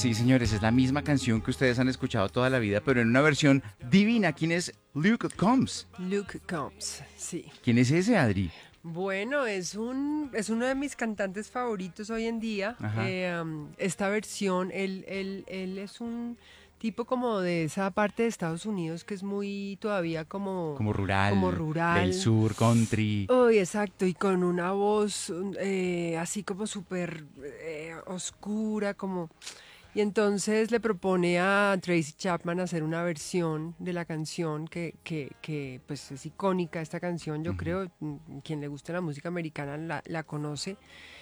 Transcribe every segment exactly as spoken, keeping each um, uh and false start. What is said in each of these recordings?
Sí, señores, es la misma canción que ustedes han escuchado toda la vida, pero en una versión divina. ¿Quién es Luke Combs? Luke Combs, sí. ¿Quién es ese, Adri? Bueno, es un es uno de mis cantantes favoritos hoy en día. Ajá. Eh, um, esta versión, él, él, él es un tipo como de esa parte de Estados Unidos que es muy todavía como, Como como rural, del rural. sur, country. Uy, exacto, y con una voz un- eh, así como súper eh, oscura, como... Y entonces le propone a Tracy Chapman hacer una versión de la canción que, que, que pues es icónica esta canción, yo Ujú. creo, mm, quien le gusta la música americana la, la conoce.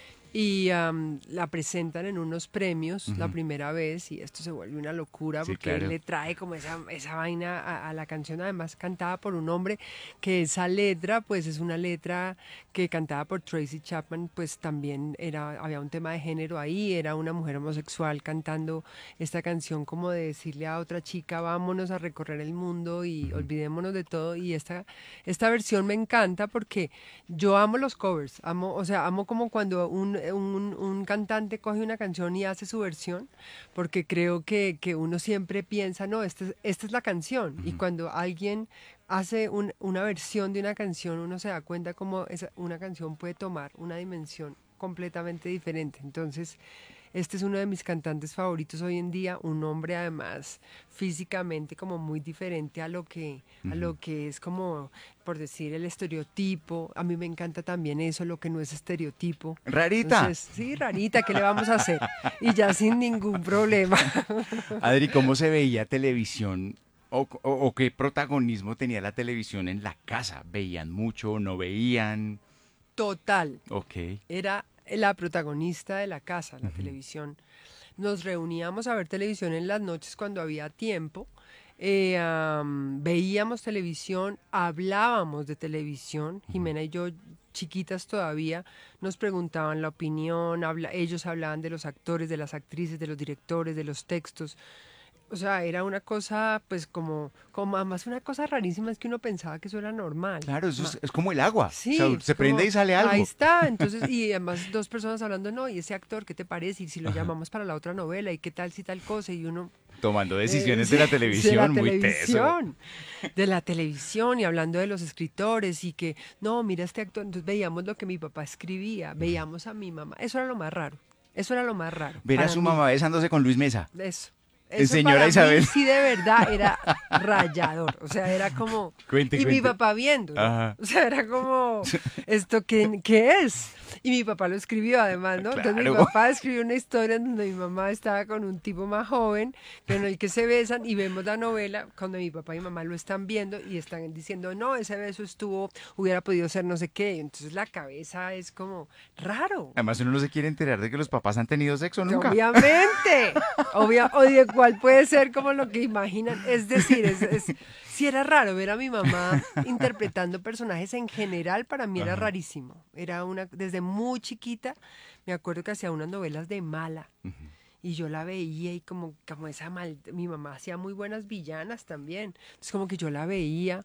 Y am, la presentan en unos premios la Ujú. primera vez y esto se vuelve una locura Sí, porque él claro. le trae como esa, esa vaina a, a la canción, además cantada por un hombre, que esa letra pues es una letra que cantada por Tracy Chapman, pues también era, había un tema de género ahí, era una mujer homosexual cantando esta canción como de decirle a otra chica vámonos a recorrer el mundo y Ujú. olvidémonos de todo. Y esta, esta versión me encanta porque yo amo los covers, amo, o sea, amo como cuando un, un, un cantante coge una canción y hace su versión, porque creo que, que uno siempre piensa, no, esta es, esta es la canción, y Ujú. cuando alguien hace un- una versión de una canción, uno se da cuenta cómo esa, una canción puede tomar una dimensión completamente diferente. Entonces, este es uno de mis cantantes favoritos hoy en día, un hombre además físicamente como muy diferente a lo que a Ujú. lo que es como por decir el estereotipo. A mí me encanta también eso, lo que no es estereotipo. Rarita. Entonces, sí, rarita, ¿qué le vamos a hacer? Y ya sin ningún problema. Adri, ¿cómo se veía televisión o, o- o qué protagonismo tenía la televisión en la casa? ¿Veían mucho? ¿No veían? Total. Ok. Era la protagonista de la casa, la Ujú. televisión. Nos reuníamos a ver televisión en las noches cuando había tiempo. Eh, am, veíamos televisión, hablábamos de televisión. Ujú. Jimena y yo, chiquitas todavía, nos preguntaban la opinión, habla- ellos hablaban de los actores, de las actrices, de los directores, de los textos. O sea, era una cosa, pues como, como además una cosa rarísima, es que uno pensaba que eso era normal. Claro, eso Ma- es, es como el agua. O sea, Sí, se prende como y sale ahí algo. está. Entonces, y además dos personas hablando, no, y ese actor, ¿qué te parece? Y si lo Ajá. llamamos para la otra novela, ¿y qué tal si tal cosa? Y uno, Tomando eh, decisiones de sí, la de la televisión, muy teso. televisión, de la televisión y hablando de los escritores y que, no, mira este actor. Entonces veíamos lo que mi papá escribía, Ujú. veíamos a mi mamá. Eso era lo más raro. Eso era lo más raro Ver a para su mí. mamá besándose con Luis Mesa. Eso. Eh, Eso Señora para mí Isabel. sí de verdad era rayador. O sea, era como... Cuente, Y mi cuente. papá viéndolo. Ajá. O sea, era como... ¿Esto qué, qué es? Y mi papá lo escribió además, ¿no? Entonces mi Claro. papá escribió una historia en donde mi mamá estaba con un tipo más joven, con el que se besan y vemos la novela cuando mi papá y mi mamá lo están viendo y están diciendo, no, ese beso estuvo, hubiera podido ser no sé qué. Entonces la cabeza es como raro. Además, uno no se quiere enterar de que los papás han tenido sexo nunca. Obviamente, obvia, o de cuál puede ser como lo que imaginan. Es decir, es, es, si era raro ver a mi mamá interpretando personajes en general, para mí era Ajá. rarísimo. Era una, desde muy chiquita, me acuerdo que hacía unas novelas de mala. Ujú. Y yo la veía y como, como esa mal... Mi mamá hacía muy buenas villanas también. Entonces como que yo la veía.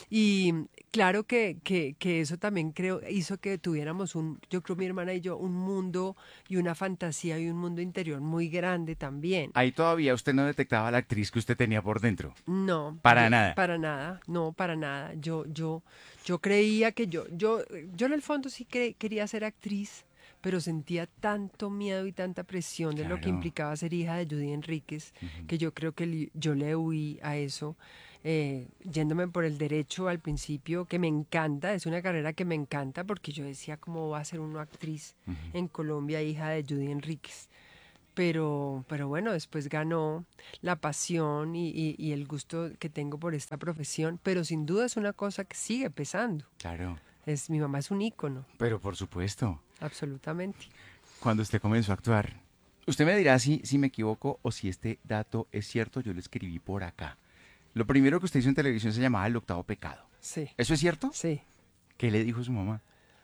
Y claro que, que, que eso también creo hizo que tuviéramos un, yo creo mi hermana y yo, un mundo y una fantasía y un mundo interior muy grande también. Ahí todavía usted no detectaba a la actriz que usted tenía por dentro. No, Para yo, nada. para nada, no, para nada. Yo, yo, yo creía que yo, yo, yo en el fondo sí cre- quería ser actriz, pero sentía tanto miedo y tanta presión de lo que Claro. implicaba ser hija de Judy Enríquez, Ujú. que yo creo que li- yo le huí a eso, eh, yéndome por el derecho al principio, que me encanta, es una carrera que me encanta, porque yo decía, ¿cómo va a ser una actriz Ujú. en Colombia, hija de Judy Enríquez? Pero, pero bueno, después ganó la pasión y, y- y el gusto que tengo por esta profesión, pero sin duda es una cosa que sigue pesando. Claro. Es, mi mamá es un ícono, Pero por supuesto, absolutamente. cuando usted comenzó a actuar, usted me dirá si, si me equivoco o si este dato es cierto, yo lo escribí por acá. Lo primero que usted hizo en televisión se llamaba El Octavo Pecado. Sí, ¿Eso es cierto? sí. ¿Qué le dijo su mamá?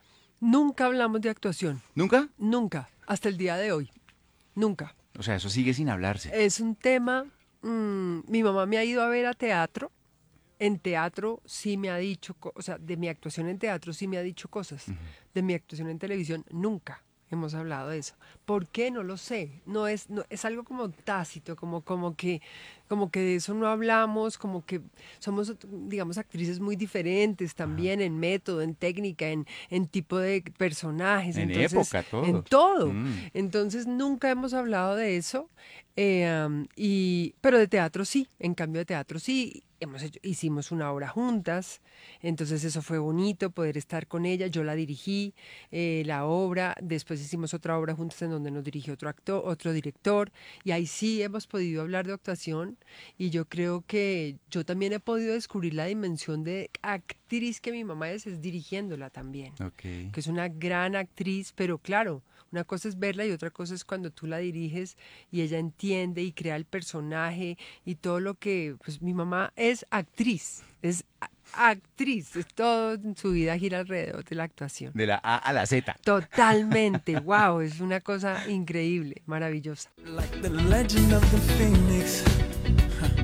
Nunca hablamos de actuación, ¿Nunca? nunca, hasta el día de hoy, nunca. O sea, eso sigue sin hablarse. Es un tema, mm, mi mamá me ha ido a ver a teatro, en teatro sí me ha dicho, co- o sea, de mi actuación en teatro sí me ha dicho cosas, Ujú. de mi actuación en televisión nunca. hemos hablado de eso. ¿Por qué? No lo sé. No es, no, es algo como tácito, como, como que, como que de eso no hablamos, como que somos, digamos, actrices muy diferentes también en método, en técnica, en, en tipo de personajes. En Entonces, época, todo. en todo. Mm. Entonces nunca hemos hablado de eso. Eh, um, y, pero de teatro sí, en cambio de teatro sí. Hemos hecho, hicimos una obra juntas, entonces eso fue bonito, poder estar con ella. Yo la dirigí, eh, la obra, después hicimos otra obra juntas en donde nos dirigió otro actor, otro director, y ahí sí hemos podido hablar de actuación, y yo creo que yo también he podido descubrir la dimensión de actriz que mi mamá es, es dirigiéndola también, Ok. que es una gran actriz, pero claro, una cosa es verla y otra cosa es cuando tú la diriges y ella entiende y crea el personaje y todo lo que, pues mi mamá es actriz, es a- actriz, es todo en su vida gira alrededor de la actuación. De la A a la Z. Totalmente, wow, es una cosa increíble, maravillosa. Like the legend of the phoenix,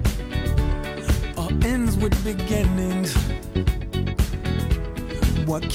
huh, all ends with beginnings. What